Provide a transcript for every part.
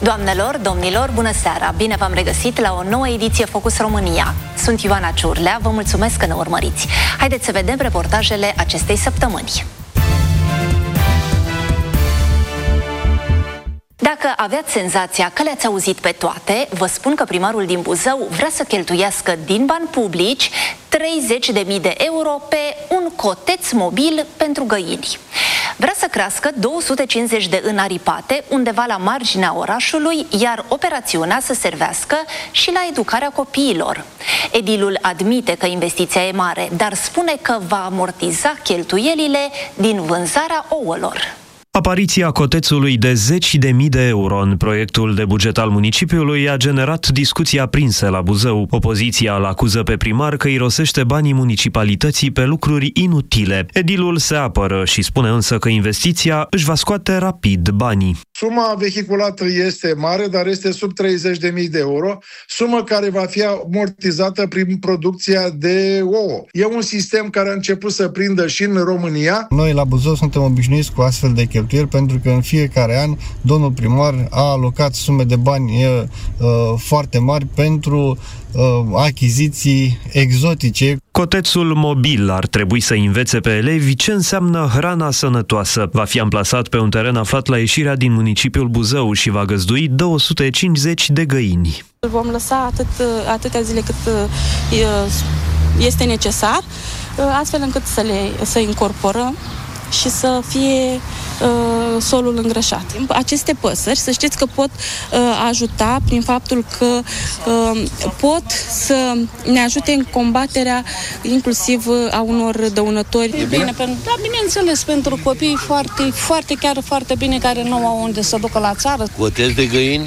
Doamnelor, domnilor, bună seara! Bine v-am regăsit la o nouă ediție Focus România. Sunt Ioana Ciurlea, vă mulțumesc că ne urmăriți. Haideți să vedem reportajele acestei săptămâni. Dacă aveați senzația că le-ați auzit pe toate, vă spun că primarul din Buzău vrea să cheltuiască din bani publici 30.000 de euro pe un coteț mobil pentru găini. Vrea să crească 250 de înaripate undeva la marginea orașului, iar operațiunea să servească și la educarea copiilor. Edilul admite că investiția e mare, dar spune că va amortiza cheltuielile din vânzarea ouălor. Apariția cotețului de 10.000 de euro în proiectul de buget al municipiului a generat discuții aprinse la Buzău. Opoziția îl acuză pe primar că irosește banii municipalității pe lucruri inutile. Edilul se apără și spune însă că investiția își va scoate rapid banii. Suma vehiculată este mare, dar este sub 30.000 de euro, sumă care va fi amortizată prin producția de ouă. E un sistem care a început să prindă și în România. Noi la Buzău suntem obișnuiți cu astfel de cheltuieli pentru că în fiecare an domnul primar a alocat sume de bani foarte mari pentru achiziții exotice. Cotețul mobil ar trebui să învețe pe elevi ce înseamnă hrana sănătoasă. Va fi amplasat pe un teren aflat la ieșirea din municipiul Buzău și va găzdui 250 de găini. Îl vom lăsa atâtea zile cât este necesar, astfel încât să incorporăm și să fie solul îngrășat. Aceste păsări, să știți că pot ajuta prin faptul că pot să ne ajute în combaterea inclusiv a unor dăunători. Bineînțeles, pentru copii foarte, chiar foarte bine, care nu au unde să ducă la țară. Coteț de găini?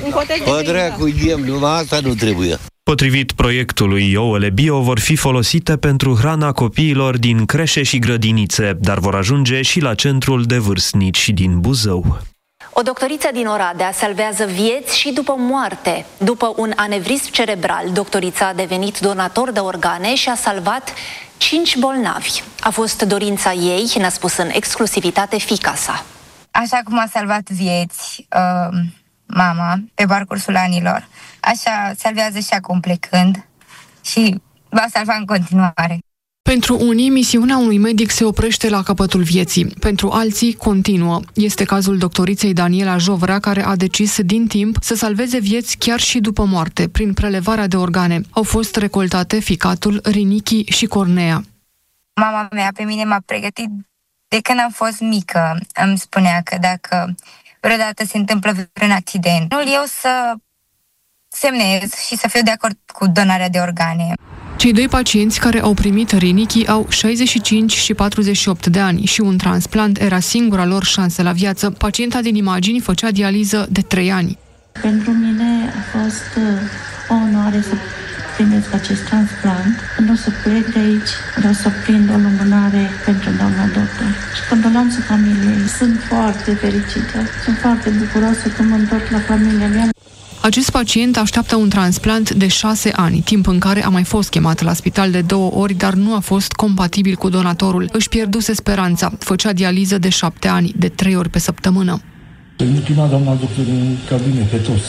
Numai asta nu trebuie. Potrivit proiectului, ouăle bio vor fi folosite pentru hrana copiilor din creșe și grădinițe, dar vor ajunge și la centrul de vârstnici din Buzău. O doctoriță din Oradea salvează vieți și după moarte. După un anevrism cerebral, doctorița a devenit donator de organe și a salvat 5 bolnavi. A fost dorința ei, ne-a spus în exclusivitate fiica sa. Așa cum a salvat vieți mama pe parcursul anilor, așa salvează și acum plecând și va salva în continuare. Pentru unii, misiunea unui medic se oprește la capătul vieții. Pentru alții, continuă. Este cazul doctoriței Daniela Jovrea, care a decis din timp să salveze vieți chiar și după moarte, prin prelevarea de organe. Au fost recoltate ficatul, rinichii și cornea. Mama mea pe mine m-a pregătit de când am fost mică. Îmi spunea că dacă vreodată se întâmplă vreun accident, eu să semnez și să fiu de acord cu donarea de organe. Cei 2 pacienți care au primit rinichii au 65 și 48 de ani și un transplant era singura lor șansă la viață. Pacienta din imagini făcea dializă de 3 ani. Pentru mine a fost o onoare să primesc acest transplant. Când o să plec de aici, vreau să prind o lumânare pentru doamna doctor. Și condolențe familiei. Sunt foarte fericită. Sunt foarte bucuroasă că mă întorc la familia mea. Acest pacient așteaptă un transplant de 6 ani, timp în care a mai fost chemat la spital de 2 ori, dar nu a fost compatibil cu donatorul. Își pierduse speranța. Făcea dializă de 7 ani, de 3 ori pe săptămână. Îi chema doamna doctor în cabine pe toți.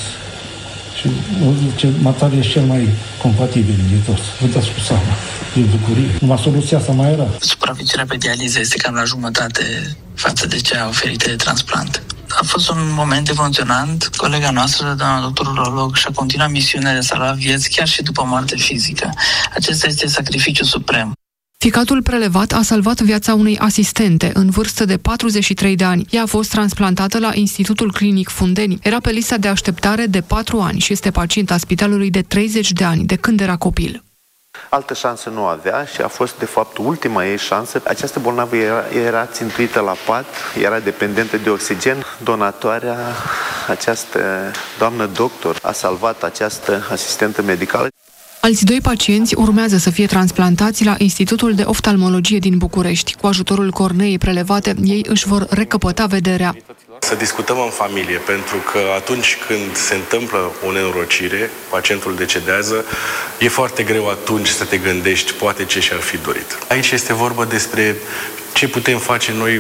Și Matale e cel mai compatibil de toți. Vă dați cu seama. E bucurie. Numai soluția asta mai era. Supraviețuirea pe dializă este cam la jumătate față de cea oferită de transplant. A fost un moment emoționant. Colega noastră, doamna doctor urolog, și-a continuat misiunea de a salva vieți chiar și după moarte fizică. Acesta este sacrificiul suprem. Ficatul prelevat a salvat viața unei asistente în vârstă de 43 de ani. Ea a fost transplantată la Institutul Clinic Fundeni. Era pe lista de așteptare de 4 ani și este pacienta spitalului de 30 de ani, de când era copil. Altă șansă nu avea și a fost, de fapt, ultima ei șansă. Această bolnavă era țintuită la pat, era dependentă de oxigen. Donatoarea, această doamnă doctor, a salvat această asistentă medicală. Alți 2 pacienți urmează să fie transplantați la Institutul de Oftalmologie din București. Cu ajutorul corneei prelevate, ei își vor recăpăta vederea. Să discutăm în familie, pentru că atunci când se întâmplă o nenorocire, pacientul decedează, e foarte greu atunci să te gândești poate ce și-ar fi dorit. Aici este vorba despre ce putem face noi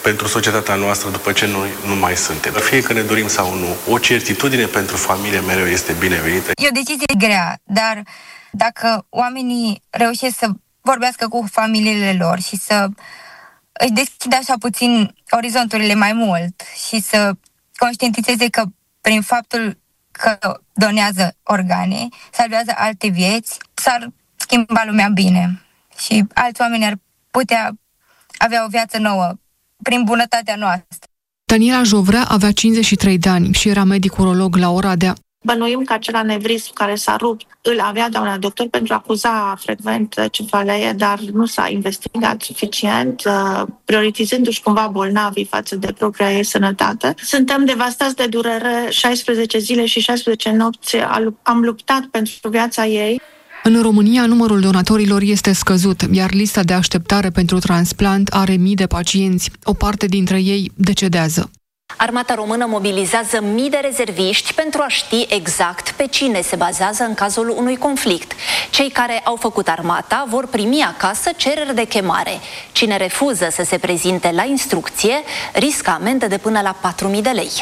pentru societatea noastră după ce noi nu mai suntem. Fie că ne dorim sau nu, o certitudine pentru familie mereu este binevenită. E o decizie grea, dar dacă oamenii reușesc să vorbească cu familiile lor și să își deschidă așa puțin orizonturile mai mult și să conștientizeze că prin faptul că donează organe, salvează alte vieți, s-ar schimba lumea bine și alți oameni ar putea avea o viață nouă prin bunătatea noastră. Daniela Jovrea avea 53 de ani și era medic urolog la Oradea. Bănuim că acela anevrism care s-a rupt îl avea doamna doctor pentru a acuza frecvent cefalee, dar nu s-a investigat suficient, prioritizându-și cumva bolnavii față de propria ei sănătate. Suntem devastați de durere, 16 zile și 16 nopți am luptat pentru viața ei. În România, numărul donatorilor este scăzut, iar lista de așteptare pentru transplant are mii de pacienți. O parte dintre ei decedează. Armata română mobilizează mii de rezerviști pentru a ști exact pe cine se bazează în cazul unui conflict. Cei care au făcut armata vor primi acasă cereri de chemare. Cine refuză să se prezinte la instrucție riscă amendă de până la 4.000 de lei.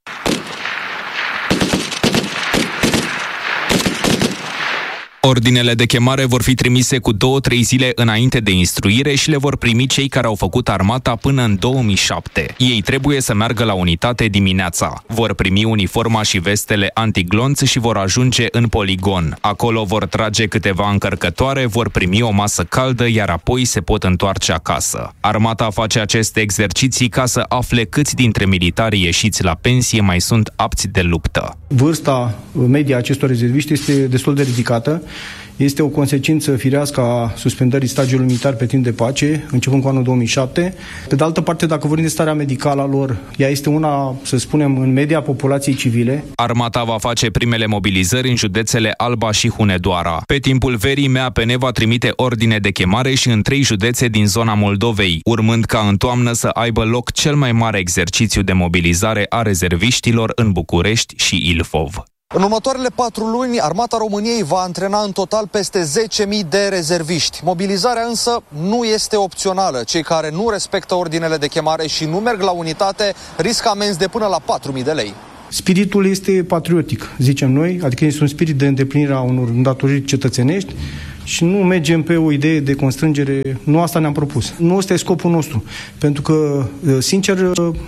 Ordinele de chemare vor fi trimise cu 2-3 zile înainte de instruire și le vor primi cei care au făcut armata până în 2007. Ei trebuie să meargă la unitate dimineața. Vor primi uniforma și vestele antiglonț și vor ajunge în poligon. Acolo vor trage câteva încărcătoare, vor primi o masă caldă, iar apoi se pot întoarce acasă. Armata face aceste exerciții ca să afle câți dintre militarii ieșiți la pensie mai sunt apți de luptă. Vârsta media acestor rezerviști este destul de ridicată. Este o consecință firească a suspendării stagiului militar pe timp de pace, începând cu anul 2007. Pe de altă parte, dacă vorbim de starea medicală a lor, ea este una, să spunem, în media populației civile. Armata va face primele mobilizări în județele Alba și Hunedoara. Pe timpul verii, MAPN va trimite ordine de chemare și în 3 județe din zona Moldovei, urmând ca în toamnă să aibă loc cel mai mare exercițiu de mobilizare a rezerviștilor în București și Ilfov. În următoarele 4 luni, Armata României va antrena în total peste 10.000 de rezerviști. Mobilizarea însă nu este opțională. Cei care nu respectă ordinele de chemare și nu merg la unitate riscă amenzi de până la 4.000 de lei. Spiritul este patriotic, zicem noi, adică este un spirit de îndeplinire a unor îndatoriri cetățenești și nu mergem pe o idee de constrângere, nu asta ne-am propus. Nu ăsta e scopul nostru, pentru că, sincer,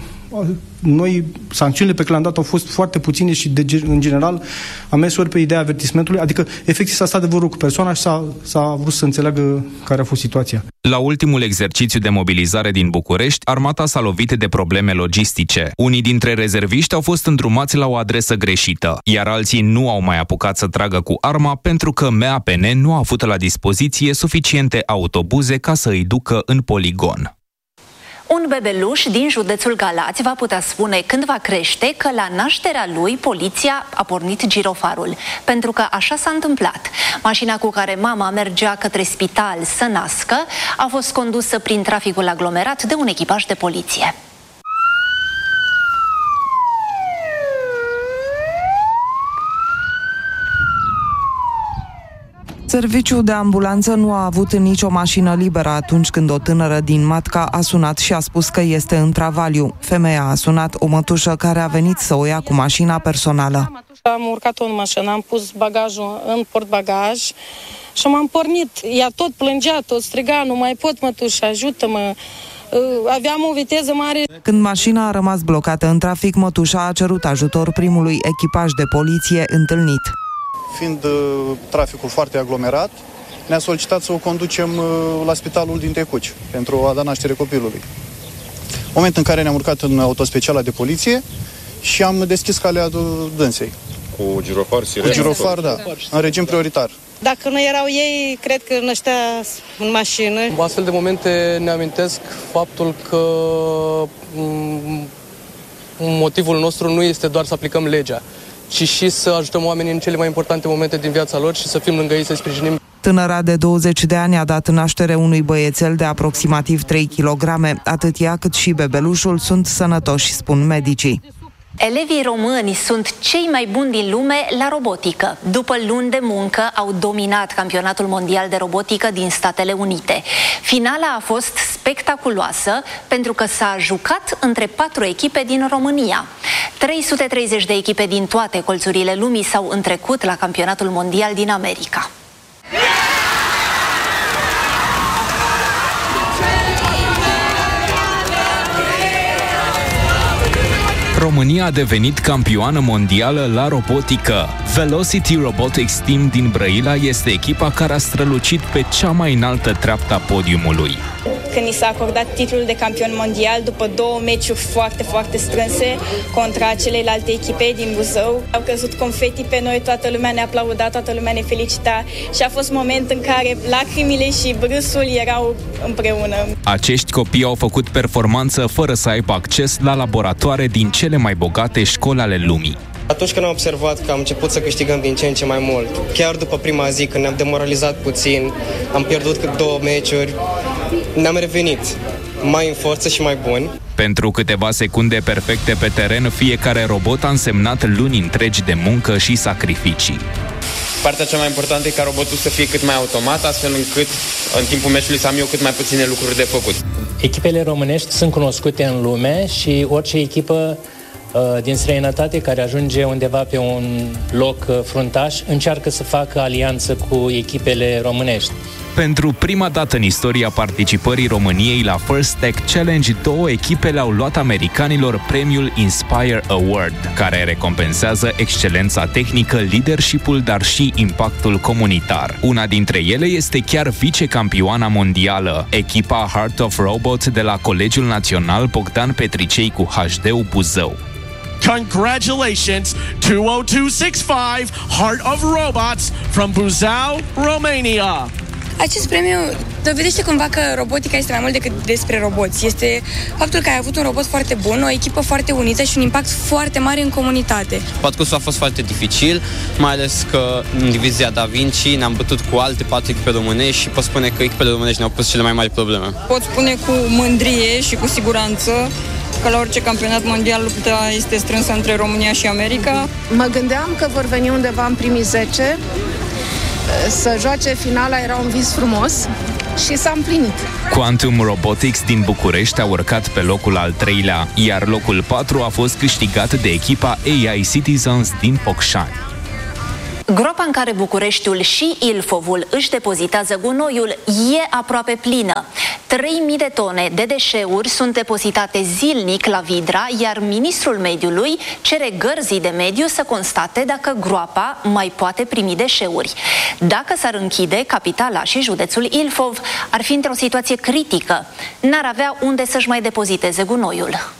noi, sancțiunile pe care le-am dat au fost foarte puține și, în general, am mers ori pe ideea avertismentului, adică, efectiv, s-a stat de vorbă cu persoana și s-a vrut să înțeleagă care a fost situația. La ultimul exercițiu de mobilizare din București, armata s-a lovit de probleme logistice. Unii dintre rezerviști au fost îndrumați la o adresă greșită, iar alții nu au mai apucat să tragă cu arma pentru că MAPN nu a avut la dispoziție suficiente autobuze ca să îi ducă în poligon. Un bebeluș din județul Galați va putea spune când va crește că la nașterea lui poliția a pornit girofarul, pentru că așa s-a întâmplat. Mașina cu care mama mergea către spital să nască a fost condusă prin traficul aglomerat de un echipaj de poliție. Serviciul de ambulanță nu a avut nicio mașină liberă atunci când o tânără din Matca a sunat și a spus că este în travaliu. Femeia a sunat o mătușă care a venit să o ia cu mașina personală. Am urcat-o în mașină, am pus bagajul în portbagaj și m-am pornit. Ea tot plângea, tot striga, nu mai pot, mătușă, ajută-mă. Aveam o viteză mare. Când mașina a rămas blocată în trafic, mătușa a cerut ajutor primului echipaj de poliție întâlnit. Fiind traficul foarte aglomerat, ne-a solicitat să o conducem la spitalul din Tecuci pentru a da naștere copilului. Moment în care ne-am urcat în autospeciala de poliție și am deschis calea dânsei. Cu girofar, sirene? Cu girofar, da, în regim prioritar. Dacă nu erau ei, cred că năștea în mașină. Astfel de momente ne amintesc faptul că motivul nostru nu este doar să aplicăm legea, ci și să ajutăm oamenii în cele mai importante momente din viața lor și să fim lângă ei, să-i sprijinim. Tânăra de 20 de ani a dat naștere unui băiețel de aproximativ 3 kg. Atât ea cât și bebelușul sunt sănătoși, spun medicii. Elevii români sunt cei mai buni din lume la robotică. După luni de muncă, au dominat campionatul mondial de robotică din Statele Unite. Finala a fost spectaculoasă pentru că s-a jucat între 4 echipe din România. 330 de echipe din toate colțurile lumii s-au întrecut la campionatul mondial din America. România a devenit campioană mondială la robotică. Velocity Robotics Team din Brăila este echipa care a strălucit pe cea mai înaltă treaptă a podiumului. Când ni s-a acordat titlul de campion mondial după 2 meciuri foarte, foarte strânse contra celelalte echipe din Buzău, au căzut confeti pe noi, toată lumea ne aplauda, toată lumea ne felicita și a fost moment în care lacrimile și brâsul erau împreună. Acești copii au făcut performanță fără să aibă acces la laboratoare din cele mai bogate școli ale lumii. Atunci când am observat că am început să câștigăm din ce în ce mai mult, chiar după prima zi, când ne-am demoralizat puțin, am pierdut cât 2 meciuri, ne-am revenit mai în forță și mai buni. Pentru câteva secunde perfecte pe teren, fiecare robot a însemnat luni întregi de muncă și sacrificii. Partea cea mai importantă e ca robotul să fie cât mai automat, astfel încât în timpul meciului să am eu cât mai puține lucruri de făcut. Echipele românești sunt cunoscute în lume și orice echipă din străinătate care ajunge undeva pe un loc fruntaș încearcă să facă alianță cu echipele românești. Pentru prima dată în istoria participării României la First Tech Challenge, 2 echipe le-au luat americanilor premiul Inspire Award, care recompensează excelența tehnică, leadership-ul, dar și impactul comunitar. Una dintre ele este chiar vicecampioana mondială, echipa Heart of Robot de la Colegiul Național Bogdan Petricei cu HD-ul Buzău. Congratulations, 20265 Heart of Robots from Buzău, Romania. Acest premiu dovedește cumva că robotica este mai mult decât despre roboți. Este faptul că ai avut un robot foarte bun, o echipă foarte unită și un impact foarte mare în comunitate. Parcursul a fost foarte dificil, mai ales că în divizia Da Vinci ne-am bătut cu alte 4 echipe românești și pot spune că echipele românești ne-au pus cele mai mari probleme. Pot spune cu mândrie și cu siguranță că la orice campionat mondial lupta este strânsă între România și America. Mă gândeam că vor veni undeva în primii 10, să joace finala, era un vis frumos și s-a împlinit. Quantum Robotics din București a urcat pe locul al 3-lea, iar locul 4 a fost câștigat de echipa AI Citizens din Focșani. Groapa în care Bucureștiul și Ilfovul își depozitează gunoiul e aproape plină. 3.000 de tone de deșeuri sunt depozitate zilnic la Vidra, iar ministrul mediului cere gărzii de mediu să constate dacă groapa mai poate primi deșeuri. Dacă s-ar închide, capitala și județul Ilfov ar fi într-o situație critică. N-ar avea unde să-și mai depoziteze gunoiul.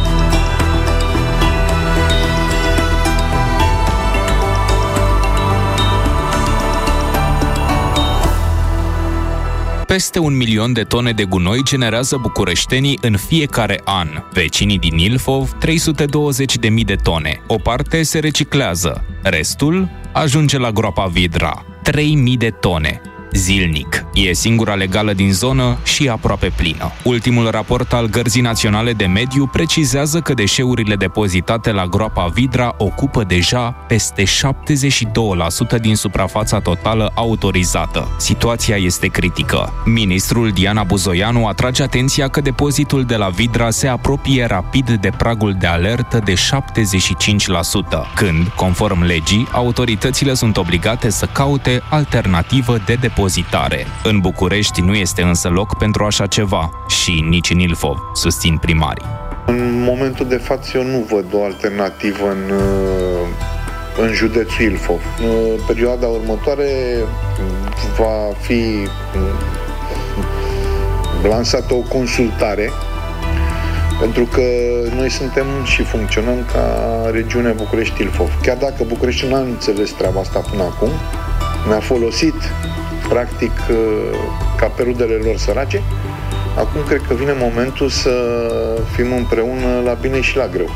Peste 1 milion de tone de gunoi generează bucureștenii în fiecare an. Vecinii din Ilfov, 320.000 de tone. O parte se reciclează, restul ajunge la groapa Vidra. 3.000 de tone. Zilnic. E singura legală din zonă și aproape plină. Ultimul raport al Gărzii Naționale de Mediu precizează că deșeurile depozitate la groapa Vidra ocupă deja peste 72% din suprafața totală autorizată. Situația este critică. Ministrul Diana Buzoianu atrage atenția că depozitul de la Vidra se apropie rapid de pragul de alertă de 75%, când, conform legii, autoritățile sunt obligate să caute alternativă de depozitare. În București nu este însă loc pentru așa ceva și nici în Ilfov, susțin primarii. În momentul de față eu nu văd o alternativă în județul Ilfov. În perioada următoare va fi lansată o consultare, pentru că noi suntem și funcționăm ca regiune București-Ilfov. Chiar dacă București nu a înțeles treaba asta până acum, ne-a folosit practic ca pe rudele lor sărace, acum cred că vine momentul să fim împreună la bine și la greu.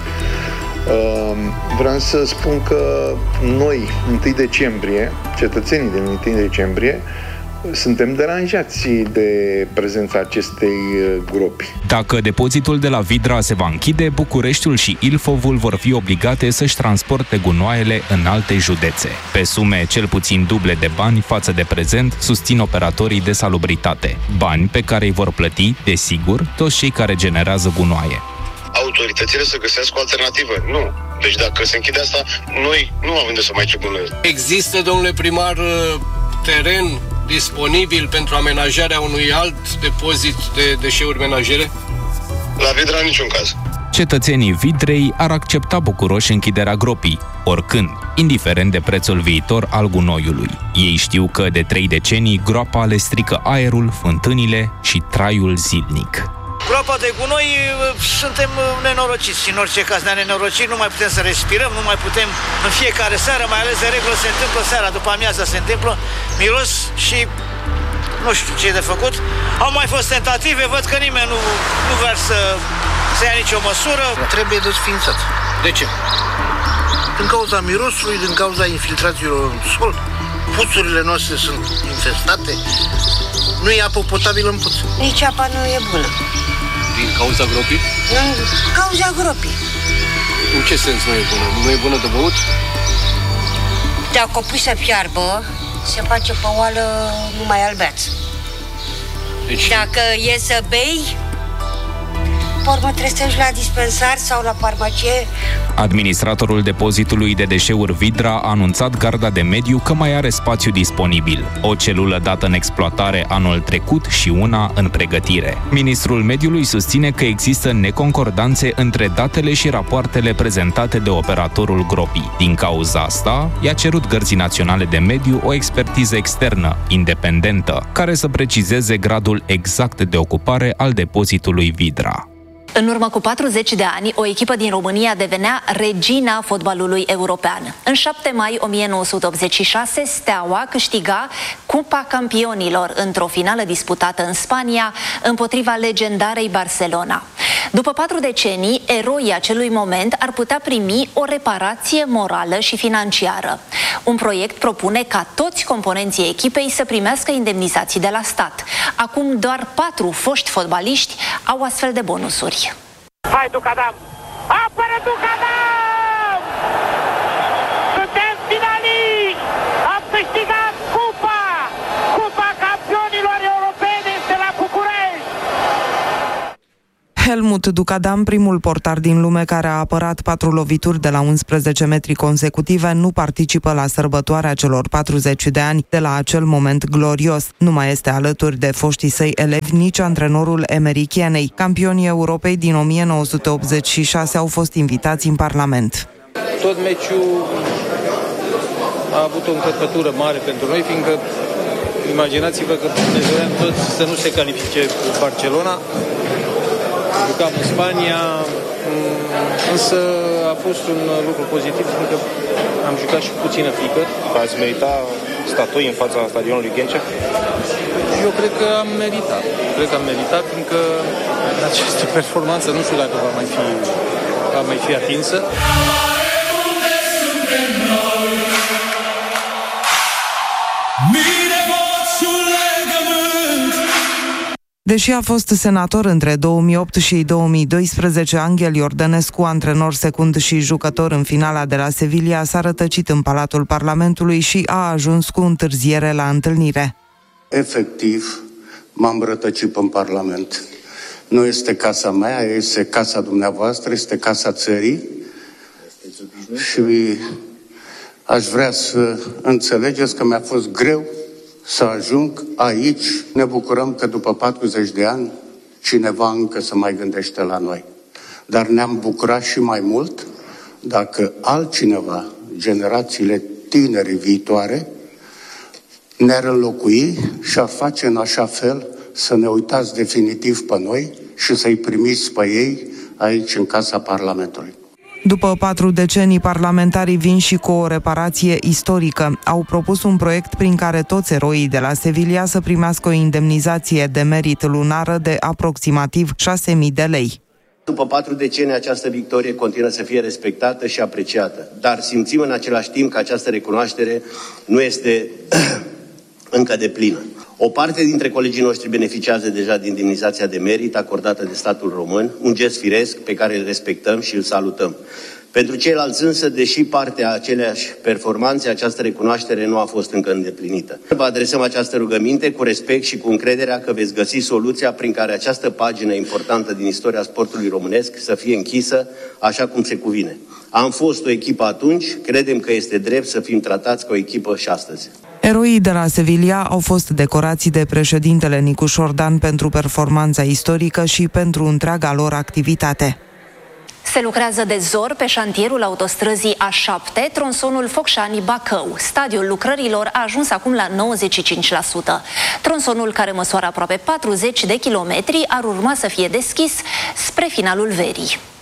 Vreau să spun că noi, 1 decembrie, cetățenii din 1 decembrie, suntem deranjați de prezența acestei gropi. Dacă depozitul de la Vidra se va închide, Bucureștiul și Ilfovul vor fi obligate să-și transporte gunoaiele în alte județe, pe sume cel puțin duble de bani față de prezent, susțin operatorii de salubritate. Bani pe care îi vor plăti, desigur, toți cei care generează gunoaie. Autoritățile să găsească o alternativă. Nu. Deci dacă se închide asta, noi nu avem de să mai ce gunoiul. Există, domnule primar, teren disponibil pentru amenajarea unui alt depozit de deșeuri menajere? La Vidra, în niciun caz. Cetățenii Vidrei ar accepta bucuroși închiderea gropii, oricând, indiferent de prețul viitor al gunoiului. Ei știu că de 3 decenii groapa le strică aerul, fântânile și traiul zilnic. Groapa de gunoi, suntem nenorociți și în orice caz ne-am nenorocit, nu mai putem să respirăm, nu mai putem în fiecare seară, mai ales de regulă se întâmplă seara, după amiaza se întâmplă, miros și nu știu ce e de făcut. Au mai fost tentative, văd că nimeni nu vrea să ia nicio măsură. Trebuie desființat. De ce? Din cauza mirosului, din cauza infiltrațiilor în sol, puțurile noastre sunt infestate, nu e apă potabilă în puț. Nici apa nu e bună. Din cauza gropii? Din cauza gropii. În ce sens nu e bună? Nu e bună de băut? Dacă o pui să fiarbă, se face pe oală numai albeață. Deci... Dacă e să bei, pe urmă trebuie să duci la dispensar sau la farmacie. Administratorul depozitului de deșeuri Vidra a anunțat Garda de Mediu că mai are spațiu disponibil, o celulă dată în exploatare anul trecut și una în pregătire. Ministrul Mediului susține că există neconcordanțe între datele și rapoartele prezentate de operatorul gropii. Din cauza asta, i-a cerut Gărzii Naționale de Mediu o expertiză externă, independentă, care să precizeze gradul exact de ocupare al depozitului Vidra. În urmă cu 40 de ani, o echipă din România devenea regina fotbalului european. În 7 mai 1986, Steaua câștiga Cupa Campionilor într-o finală disputată în Spania împotriva legendarei Barcelona. După 4 decenii, eroii acelui moment ar putea primi o reparație morală și financiară. Un proiect propune ca toți componenții echipei să primească indemnizații de la stat. Acum doar 4 foști fotbaliști au astfel de bonusuri. Hai, Ducadam! Apără, Ducadam! Suntem finaliști! Am câștigat cupa! Cupa campionilor europene este la București! Helmut Ducadam, primul portar din lume care a apărat 4 lovituri de la 11 metri consecutive, nu participă la sărbătoarea celor 40 de ani de la acel moment glorios. Nu mai este alături de foștii săi elevi nici antrenorul Emery Kieney. Campionii Europei din 1986 au fost invitați în Parlament. Tot meciul a avut o încărcătură mare pentru noi, fiindcă imaginați-vă că ne doream toți să nu se califice cu Barcelona. Jucam în Spania, însă a fost un lucru pozitiv, pentru că am jucat și puțină frică. Ați merita statui în fața stadionului Ghencea? Eu cred că am meritat. Cred că am meritat, fiindcă această performanță nu știu dacă va mai fi atinsă. Deși a fost senator între 2008 și 2012, Anghel Iordănescu, antrenor secund și jucător în finala de la Sevilla, s-a rătăcit în Palatul Parlamentului și a ajuns cu întârziere la întâlnire. Efectiv, m-am rătăcit în Parlament. Nu este casa mea, este casa dumneavoastră, este casa țării și aș vrea să înțelegeți că mi-a fost greu să ajung aici. Ne bucurăm că după 40 de ani cineva încă se mai gândește la noi. Dar ne-am bucurat și mai mult dacă altcineva, generațiile tinere viitoare, ne-ar înlocui și ar face în așa fel să ne uitați definitiv pe noi și să-i primiți pe ei aici în Casa Parlamentului. După 4 decenii, parlamentarii vin și cu o reparație istorică. Au propus un proiect prin care toți eroii de la Sevilla să primească o indemnizație de merit lunară de aproximativ 6.000 de lei. După 4 decenii, această victorie continuă să fie respectată și apreciată, dar simțim în același timp că această recunoaștere nu este încă deplină. O parte dintre colegii noștri beneficiază deja de indemnizația de merit acordată de statul român, un gest firesc pe care îl respectăm și îl salutăm. Pentru ceilalți însă, deși partea aceleași performanțe, această recunoaștere nu a fost încă îndeplinită. Vă adresăm această rugăminte cu respect și cu încrederea că veți găsi soluția prin care această pagină importantă din istoria sportului românesc să fie închisă așa cum se cuvine. Am fost o echipă atunci, credem că este drept să fim tratați ca o echipă și astăzi. Eroii de la Sevilla au fost decorați de președintele Nicu Șordan pentru performanța istorică și pentru întreaga lor activitate. Se lucrează de zor pe șantierul autostrăzii A7, tronsonul Focșani-Bacău. Stadiul lucrărilor a ajuns acum la 95%. Tronsonul, care măsoară aproape 40 de kilometri, ar urma să fie deschis spre finalul verii.